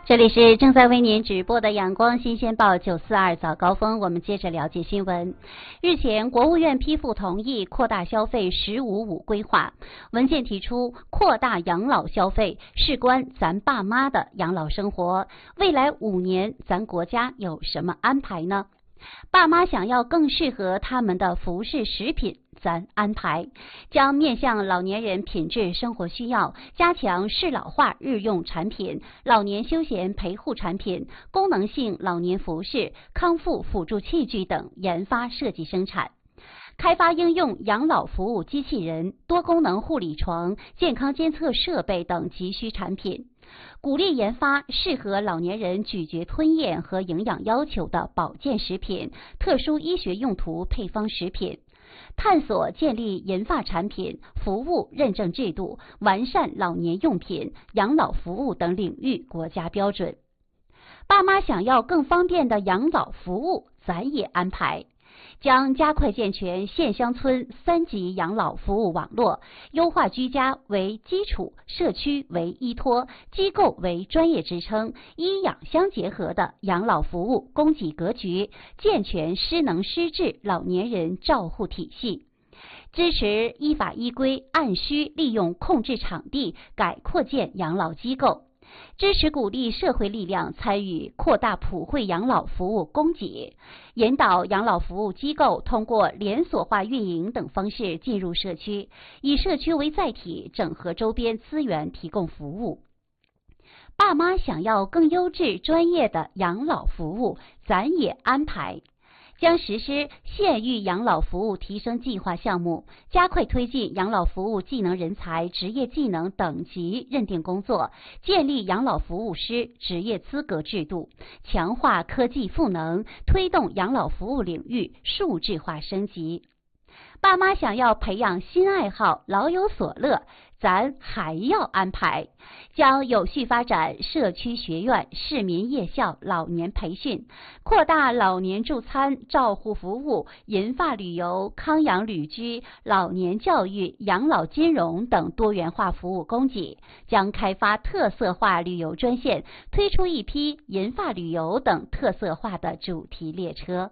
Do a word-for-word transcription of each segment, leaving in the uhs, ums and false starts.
这里是正在为您直播的阳光新鲜报九四二早高峰，我们接着了解新闻。日前，国务院批复同意扩大消费“十五五”规划，文件提出扩大养老消费，事关咱爸妈的养老生活。未来五年，咱国家有什么安排呢？爸妈想要更适合他们的服饰食品，咱安排将面向老年人品质生活需要，加强适老化日用产品、老年休闲陪护产品、功能性老年服饰、康复辅助器具等研发设计生产。开发应用养老服务机器人、多功能护理床、健康监测设备等急需产品，鼓励研发适合老年人咀嚼吞咽和营养要求的保健食品、特殊医学用途配方食品，探索建立银发产品、服务认证制度，完善老年用品、养老服务等领域国家标准。爸妈想要更方便的养老服务，咱也安排。将加快健全县乡村三级养老服务网络，优化居家为基础、社区为依托、机构为专业支撑、医养相结合的养老服务供给格局，健全失能失智老年人照护体系。支持依法依规按需利用空置场地改扩建养老机构，支持鼓励社会力量参与扩大普惠养老服务供给，引导养老服务机构通过连锁化运营等方式进入社区，以社区为载体，整合周边资源提供服务。爸妈想要更优质专业的养老服务，咱也安排。将实施县域养老服务提升计划项目，加快推进养老服务技能人才职业技能等级认定工作，建立养老服务师职业资格制度，强化科技赋能，推动养老服务领域数字化升级。爸妈想要培养新爱好，老有所乐，咱还要安排，将有序发展社区学院、市民夜校老年培训，扩大老年助餐照护服务、银发旅游、康养旅居、老年教育、养老金融等多元化服务供给，将开发特色化旅游专线，推出一批银发旅游等特色化的主题列车。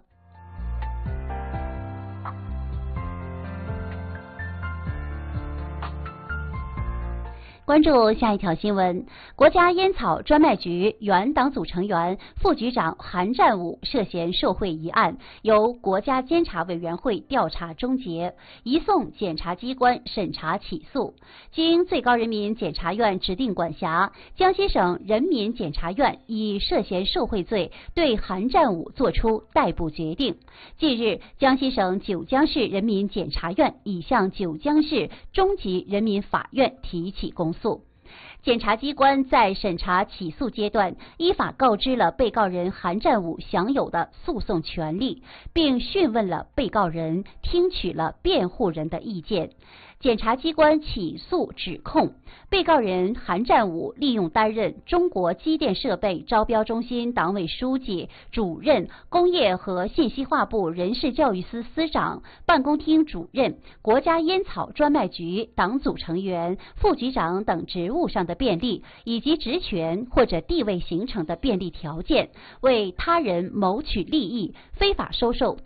关注下一条新闻，国家烟草专卖局原党组成员、副局长韩占武涉嫌受贿一案，由国家监察委员会调查终结，移送检察机关审查起诉。经最高人民检察院指定管辖，江西省人民检察院以涉嫌受贿罪对韩占武作出逮捕决定。近日，江西省九江市人民检察院已向九江市中级人民法院提起公诉。检察机关在审查起诉阶段，依法告知了被告人韩占武享有的诉讼权利，并讯问了被告人，听取了辩护人的意见。检察机关起诉指控被告人韩占武利用担任中国机电设备招标中心党委书记、主任、工业和信息化部人事教育司司长、办公厅主任、国家烟草专卖局党组成员、副局长等职务上的便利，以及职权或者地位形成的便利条件，为他人谋取利益，非法收受